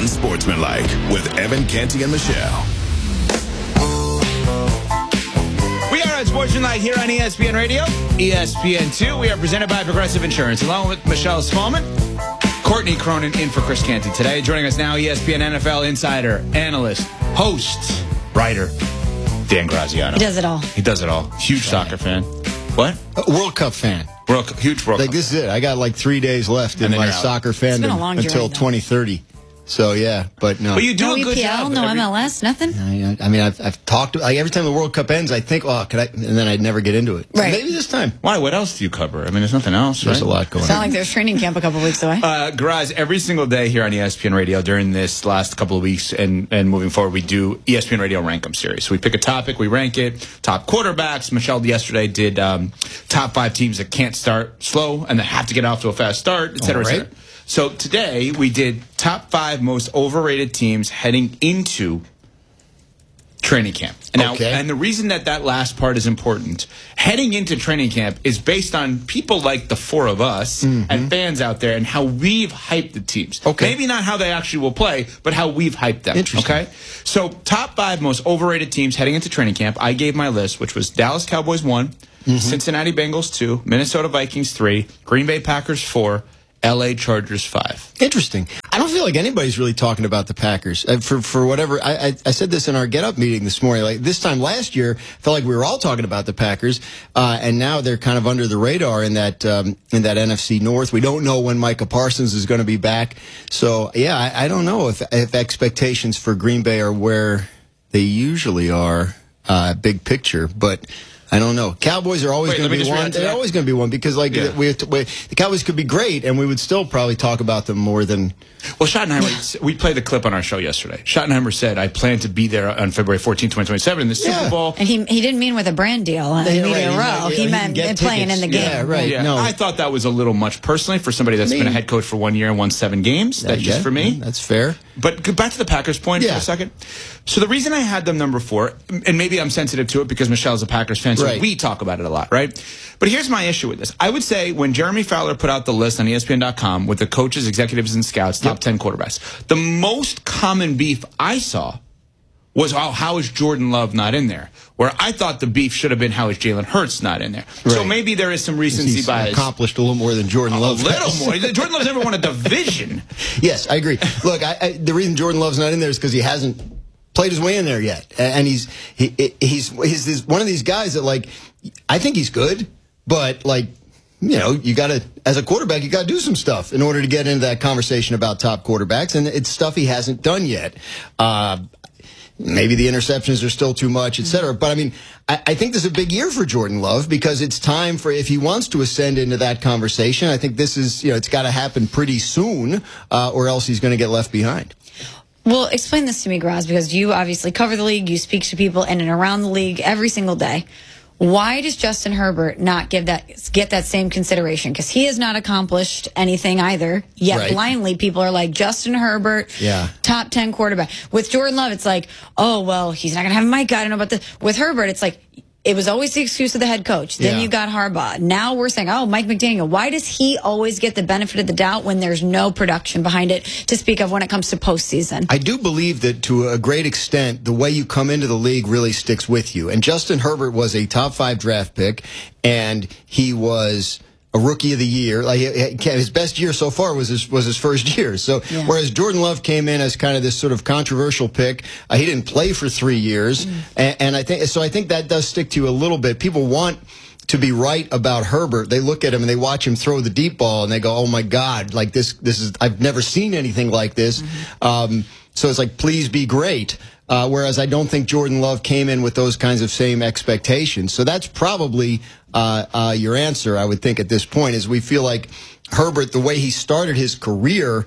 Unsportsmanlike with Evan Canty and Michelle. We are Unsportsmanlike here on ESPN Radio, ESPN2. We are presented by Progressive Insurance, along with Michelle Smallman, Courtney Cronin in for Chris Canty today. Joining us now, ESPN NFL insider, analyst, host, writer, Dan Graziano. He does it all. He does it all. Huge soccer fan. What? World Cup fan. Huge World Cup. Like, this is it. I got like 3 days left in my soccer fandom until 2030. So, yeah, but no. But you do no a good EPL, job. no MLS, nothing? I mean, I've talked, like, every time the World Cup ends, I think, could I? And then I'd never get into it. Right. So maybe this time. Why? What else do you cover? I mean, there's nothing else, There's right? a lot going It's on. not like there's training camp a couple weeks away. Graz, every single day here on ESPN Radio during this last couple of weeks and moving forward, we do ESPN Radio Rank 'em series. So we pick a topic, we rank it, top quarterbacks. Michelle yesterday did top 5 teams that can't start slow and that have to get off to a fast start, et cetera, et cetera. So today we did top 5 most overrated teams heading into training camp. And the reason that last part is important, heading into training camp, is based on people like the four of us and fans out there and how we've hyped the teams. Maybe not how they actually will play, but how we've hyped them. Okay? So top 5 most overrated teams heading into training camp. I gave my list, which was Dallas Cowboys 1, Cincinnati Bengals 2, Minnesota Vikings 3, Green Bay Packers 4, L.A. Chargers 5. Interesting. I don't feel like anybody's really talking about the Packers. For whatever, I said this in our Get Up meeting this morning. Like, this time last year, I felt like we were all talking about the Packers, and now they're kind of under the radar in that NFC North. We don't know when Micah Parsons is going to be back. So, yeah, I don't know if expectations for Green Bay are where they usually are, big picture, but I don't know. Cowboys are always going to be one. They're always going to be one because, like, the Cowboys could be great, and we would still probably talk about them more than. Well, Schottenheimer, we played the clip on our show yesterday. Schottenheimer said, I plan to be there on February 14, 2027 in the Super Bowl. And he didn't mean with a brand deal in media row. He meant playing in the game. Yeah, right. Yeah. No. I thought that was a little much personally for somebody that's been a head coach for 1 year and won 7 games. That's just for me. That's fair. But back to the Packers point for a second. So the reason I had them number 4, and maybe I'm sensitive to it because Michelle's a Packers fan, so we talk about it a lot, right? But here's my issue with this. I would say when Jeremy Fowler put out the list on ESPN.com with the coaches, executives, and scouts, top 10 quarterbacks, the most common beef I saw was, how is Jordan Love not in there? Where I thought the beef should have been, how is Jalen Hurts not in there? Right. So maybe there is some recency bias. He's accomplished a little more than Jordan Love. A little more. Jordan Love's never won a division. Yes, I agree. Look, the reason Jordan Love's not in there is because he hasn't played his way in there yet, and he's one of these guys that, like, I think he's good, but, like, you know, you got to, as a quarterback, you got to do some stuff in order to get into that conversation about top quarterbacks, and it's stuff he hasn't done yet. Maybe the interceptions are still too much, et cetera. But, I mean, I think this is a big year for Jordan Love because it's time for, if he wants to ascend into that conversation, I think this is, it's got to happen pretty soon, or else he's going to get left behind. Well, explain this to me, Graz, because you obviously cover the league, you speak to people in and around the league every single day. Why does Justin Herbert not get that same consideration? Because he has not accomplished anything either. Yet blindly, people are like, Justin Herbert, top 10 quarterback. With Jordan Love, it's like, oh, well, he's not going to have Micah. I don't know about this. With Herbert, it's like, it was always the excuse of the head coach. Then you got Harbaugh. Now we're saying, oh, Mike McDaniel. Why does he always get the benefit of the doubt when there's no production behind it to speak of when it comes to postseason? I do believe that to a great extent, the way you come into the league really sticks with you. And Justin Herbert was a top 5 draft pick, and he was a rookie of the year. Like, his best year so far was his first year. So whereas Jordan Love came in as kind of this sort of controversial pick, he didn't play for 3 years, and I think that does stick to you a little bit. People want to be right about Herbert. They look at him and they watch him throw the deep ball and they go, "Oh my God, like this is, I've never seen anything like this." So it's like, please be great. Whereas I don't think Jordan Love came in with those kinds of same expectations. So that's probably your answer, I would think, at this point, is we feel like Herbert, the way he started his career,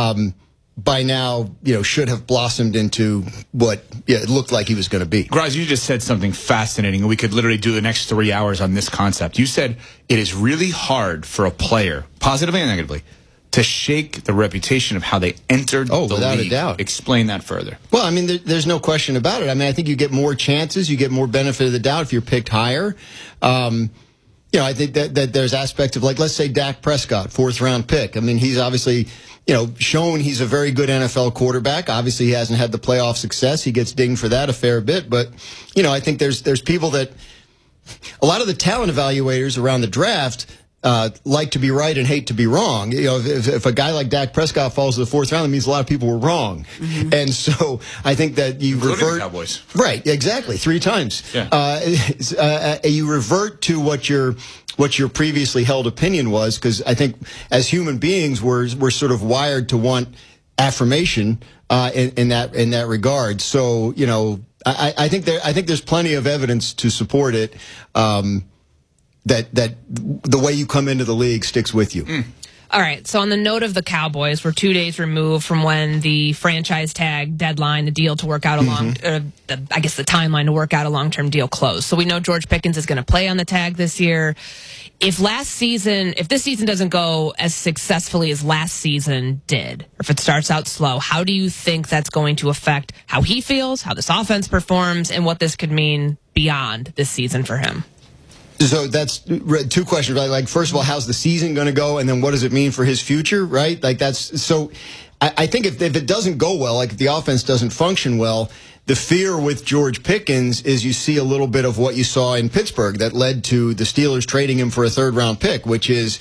by now, should have blossomed into what it looked like he was going to be. Graz, you just said something fascinating, and we could literally do the next 3 hours on this concept. You said it is really hard for a player, positively and negatively, to shake the reputation of how they entered the without league. a doubt. Explain that further. Well, I mean, there's no question about it. I mean, I think you get more chances, you get more benefit of the doubt if you're picked higher. I think that there's aspects of, like, let's say Dak Prescott, 4th-round pick. I mean, he's obviously, shown he's a very good NFL quarterback. Obviously, he hasn't had the playoff success. He gets dinged for that a fair bit. But, I think there's people that, a lot of the talent evaluators around the draft like to be right and hate to be wrong. If a guy like Dak Prescott falls to the 4th round, it means a lot of people were wrong. Mm-hmm. And so I think that you Including revert. The Cowboys. Right, exactly, 3 times. Yeah. You revert to what your previously held opinion was, because I think as human beings, we're sort of wired to want affirmation in that regard. So, I think there's plenty of evidence to support it. That the way you come into the league sticks with you. Mm. All right. So on the note of the Cowboys, we're 2 days removed from when the franchise tag deadline, the deal to work out the timeline to work out a long-term deal closed. So we know George Pickens is going to play on the tag this year. If this season doesn't go as successfully as last season did, or if it starts out slow, how do you think that's going to affect how he feels, how this offense performs, and what this could mean beyond this season for him? So that's 2 questions, right? Like, first of all, how's the season going to go? And then what does it mean for his future, right? Like, that's so I think if it doesn't go well, like if the offense doesn't function well, the fear with George Pickens is you see a little bit of what you saw in Pittsburgh that led to the Steelers trading him for a 3rd-round pick, which is,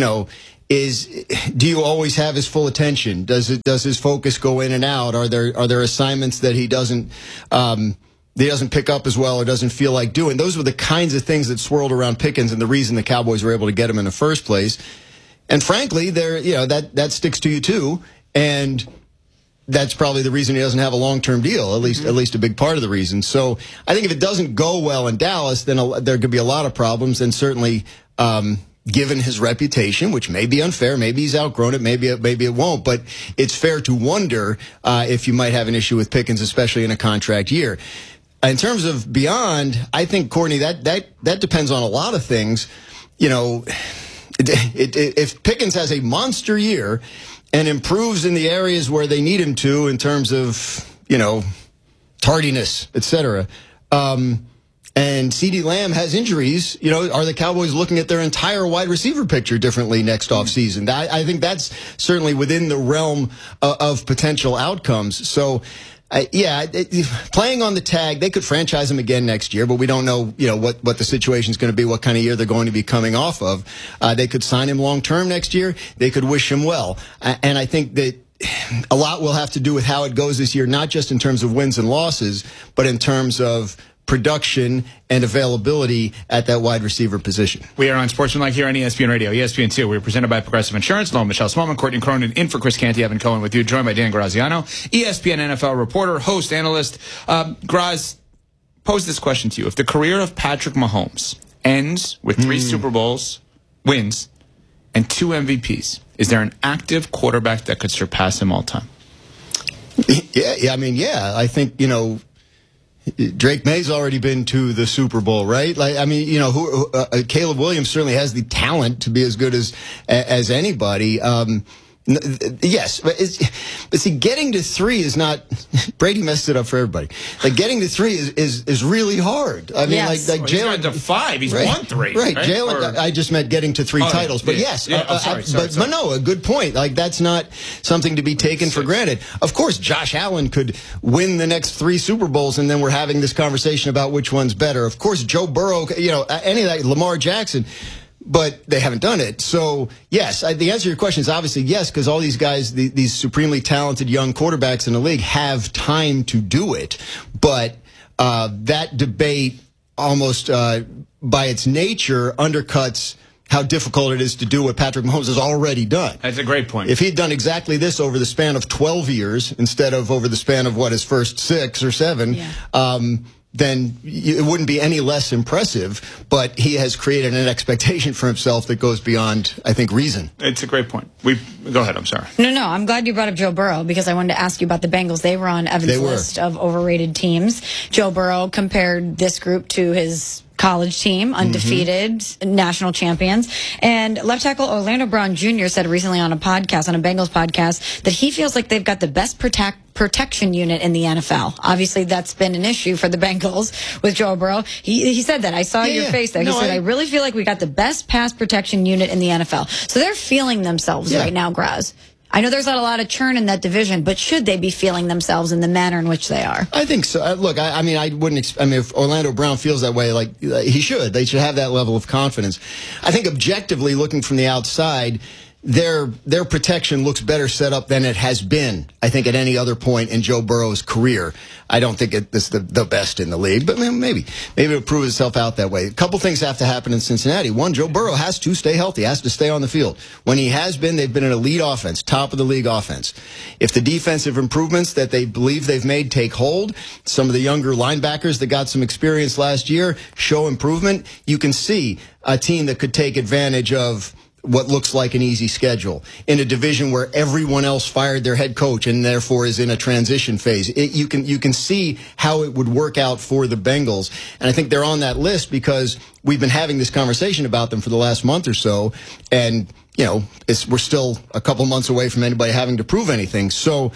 do you always have his full attention? Does his focus go in and out? Are there assignments that he doesn't pick up as well or doesn't feel like doing? Those were the kinds of things that swirled around Pickens and the reason the Cowboys were able to get him in the first place. And frankly, that sticks to you too. And that's probably the reason he doesn't have a long-term deal, at least a big part of the reason. So I think if it doesn't go well in Dallas, then there could be a lot of problems. And certainly, given his reputation, which may be unfair, maybe he's outgrown it, maybe it won't, but it's fair to wonder if you might have an issue with Pickens, especially in a contract year. In terms of beyond, I think, Courtney, that depends on a lot of things. If Pickens has a monster year and improves in the areas where they need him to in terms of, tardiness, etc., and CeeDee Lamb has injuries, are the Cowboys looking at their entire wide receiver picture differently next offseason? I think that's certainly within the realm of potential outcomes. So, playing on the tag, they could franchise him again next year, but we don't know, what the situation's going to be, what kind of year they're going to be coming off of. They could sign him long-term next year. They could wish him well. And I think that a lot will have to do with how it goes this year, not just in terms of wins and losses, but in terms of production and availability at that wide receiver position. We are on Sportsmanlike here on ESPN Radio, ESPN2. We're presented by Progressive Insurance. Hello, Michelle Smallman, Courtney Cronin, in for Chris Canty, Evan Cohen with you, joined by Dan Graziano, ESPN NFL reporter, host, analyst. Graz, pose this question to you. If the career of Patrick Mahomes ends with 3 Super Bowls, wins, and 2 MVPs, is there an active quarterback that could surpass him all time? Yeah. I think, Drake May's already been to the Super Bowl, right? Caleb Williams certainly has the talent to be as good as anybody. Yes, but see, getting to 3 is not. Brady messed it up for everybody. Like, getting to 3 is really hard. I mean, yes. like Jalen got to 5. He's won 3. Right, Jalen. I just meant getting to 3 titles, but yes. Sorry. But no, a good point. Like, that's not something to be taken for granted. Of course, Josh Allen could win the next 3 Super Bowls, and then we're having this conversation about which one's better. Of course, Joe Burrow. Any of that. Lamar Jackson. But they haven't done it. So, yes, the answer to your question is obviously yes, because all these guys, these supremely talented young quarterbacks in the league have time to do it. But that debate almost by its nature undercuts how difficult it is to do what Patrick Mahomes has already done. That's a great point. If he'd done exactly this over the span of 12 years instead of over the span of, his first 6 or 7, then it wouldn't be any less impressive. But he has created an expectation for himself that goes beyond, I think, reason. It's a great point. Go ahead. I'm sorry. No. I'm glad you brought up Joe Burrow because I wanted to ask you about the Bengals. They were on Evan's list of overrated teams. Joe Burrow compared this group to his college team, undefeated, national champions. And left tackle Orlando Brown Jr. said recently on a Bengals podcast, that he feels like they've got the best protection unit in the NFL. Obviously, that's been an issue for the Bengals with Joe Burrow. He said that. I saw your face there. He said, I really feel like we got the best pass protection unit in the NFL. So they're feeling themselves right now, Graz. I know there's not a lot of churn in that division, but should they be feeling themselves in the manner in which they are? I think so. Look, I mean, if Orlando Brown feels that way, like he should, they should have that level of confidence. I think objectively, looking from the outside, their protection looks better set up than it has been, I think, at any other point in Joe Burrow's career. I don't think it's the best in the league, but maybe it'll prove itself out that way. A couple things have to happen in Cincinnati. One, Joe Burrow has to stay healthy, has to stay on the field. When he has been, they've been an elite offense, top of the league offense. If the defensive improvements that they believe they've made take hold, some of the younger linebackers that got some experience last year show improvement, you can see a team that could take advantage of what looks like an easy schedule in a division where everyone else fired their head coach and therefore is in a transition phase. You can see how it would work out for the Bengals. And I think they're on that list because we've been having this conversation about them for the last month or so. And, you know, we're still a couple months away from anybody having to prove anything. So,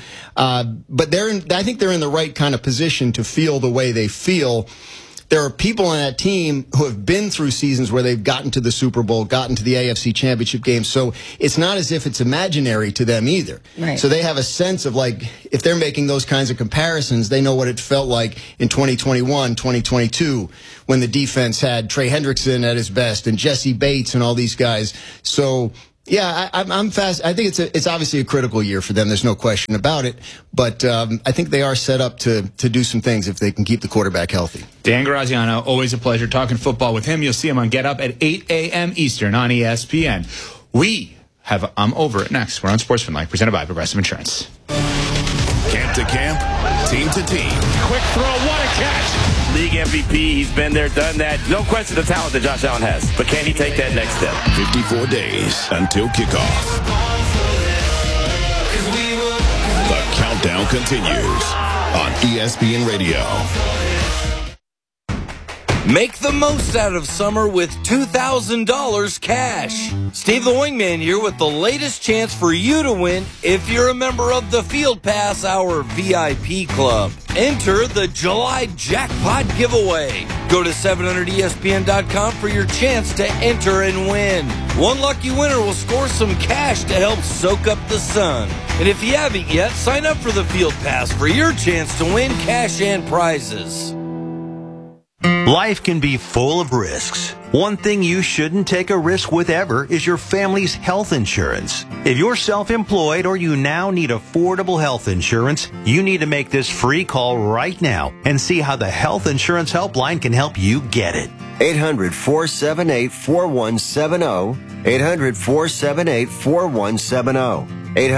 but I think they're in the right kind of position to feel the way they feel. There are people on that team who have been through seasons where they've gotten to the Super Bowl, gotten to the AFC Championship game. So it's not as if it's imaginary to them either. Right. So they have a sense of, like, if they're making those kinds of comparisons, they know what it felt like in 2021, 2022, when the defense had Trey Hendrickson at his best and Jesse Bates and all these guys. So, yeah, I'm fast. I think it's obviously a critical year for them. There's no question about it. But I think they are set up to do some things if they can keep the quarterback healthy. Dan Graziano, always a pleasure talking football with him. You'll see him on Get Up at 8 a.m. Eastern on ESPN. We have I'm Over It next. We're on Sportsmanlike, presented by Progressive Insurance. Camp to camp, team to team. Quick throw, what a catch. League MVP, he's been there, done that. No question the talent that Josh Allen has. But can he take that next step? 54 days until kickoff. The countdown continues on ESPN Radio. Make the most out of summer with $2,000 cash. Steve the Wingman here with the latest chance for you to win if you're a member of the Field Pass Hour VIP Club. Enter the July Jackpot Giveaway. Go to 700ESPN.com for your chance to enter and win. One lucky winner will score some cash to help soak up the sun. And if you haven't yet, sign up for the Field Pass for your chance to win cash and prizes. Life can be full of risks. One thing you shouldn't take a risk with ever is your family's health insurance. If you're self-employed or you now need affordable health insurance, you need to make this free call right now and see how the Health Insurance Helpline can help you get it. 800-478-4170. 800-478-4170.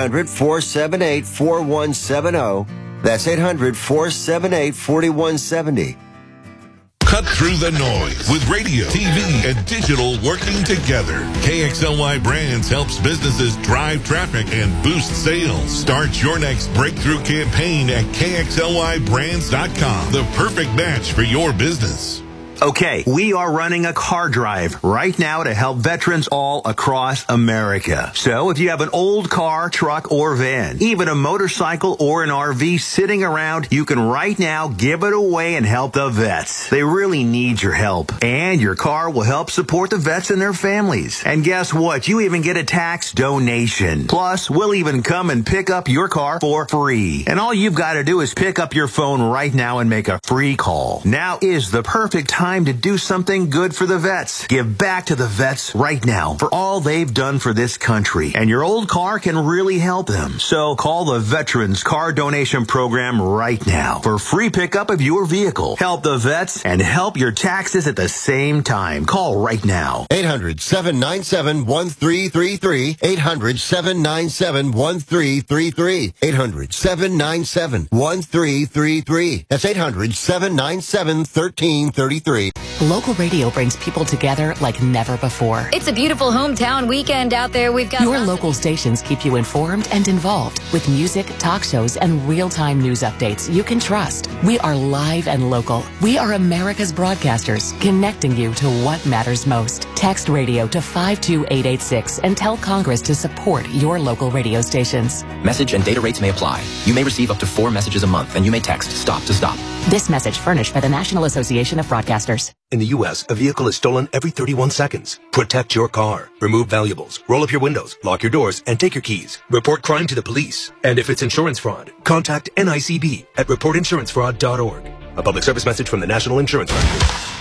800-478-4170. That's 800-478-4170. Cut through the noise with radio, TV, and digital working together. KXLY Brands helps businesses drive traffic and boost sales. Start your next breakthrough campaign at KXLYBrands.com. The perfect match for your business. Okay, we are running a car drive right now to help veterans all across America. So if you have an old car, truck, or van, even a motorcycle or an RV sitting around, you can right now give it away and help the vets. They really need your help. And your car will help support the vets and their families. And guess what? You even get a tax donation. Plus, we'll even come and pick up your car for free. And all you've got to do is pick up your phone right now and make a free call. Now is the perfect time to do something good for the vets. Give back to the vets right now for all they've done for this country. And your old car can really help them. So call the Veterans Car Donation Program right now for free pickup of your vehicle. Help the vets and help your taxes at the same time. Call right now. 800-797-1333. 800-797-1333. 800-797-1333. That's 800-797-1333. 333. Local radio brings people together like never before. It's a beautiful hometown weekend out there. We've got your local stations keep you informed and involved with music, talk shows, and real-time news updates you can trust. We are live and local. We are America's broadcasters, connecting you to what matters most. Text radio to 52886 and tell Congress to support your local radio stations. Message and data rates may apply. You may receive up to 4 messages a month, and you may text STOP to STOP. This message furnished by the National Association of Broadcasters. In the U.S., a vehicle is stolen every 31 seconds. Protect your car. Remove valuables. Roll up your windows. Lock your doors. And take your keys. Report crime to the police. And if it's insurance fraud, contact NICB at reportinsurancefraud.org. A public service message from the National Insurance Regulator.